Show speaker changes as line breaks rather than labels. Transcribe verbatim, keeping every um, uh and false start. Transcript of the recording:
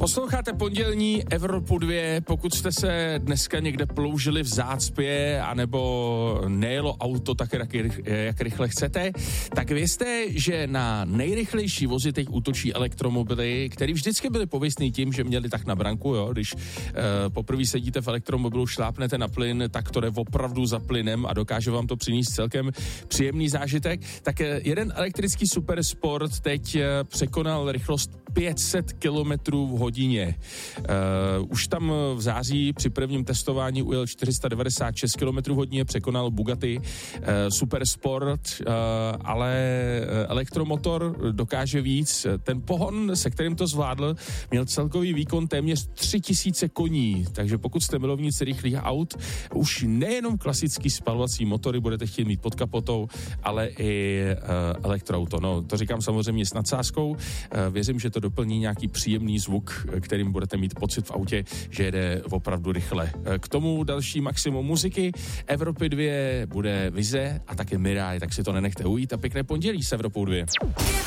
Posloucháte pondělní Evropu dva, pokud jste se dneska někde ploužili v zácpě, anebo nejelo auto tak, jak, jak rychle chcete, tak vězte, že na nejrychlejší vozy teď útočí elektromobily, které vždycky byly pověstný tím, že měli tak na branku, jo, když uh, poprvé sedíte v elektromobilu, šlápnete na plyn, tak to jde opravdu za plynem a dokáže vám to přinést celkem příjemný zážitek. Tak uh, jeden elektrický supersport teď uh, překonal rychlost pět set kilometrů v hodině. Uh, už tam v září při prvním testování ujel čtyři sta devadesát šest kilometrů v hodině, překonal Bugatti uh, Supersport, uh, ale elektromotor dokáže víc. Ten pohon, se kterým to zvládl, měl celkový výkon téměř tři tisíce koní, takže pokud jste milovníci rychlých aut, už nejenom klasický spalovací motory budete chtít mít pod kapotou, ale i uh, elektroauto. No, to říkám samozřejmě s nadsázkou. Uh, věřím, že to doplní nějaký příjemný zvuk, kterým budete mít pocit v autě, že jede opravdu rychle. K tomu další maximum muziky. Evropy dva bude Vize a také Mirai, tak si to nenechte ujít a pěkné pondělí s Evropou dva.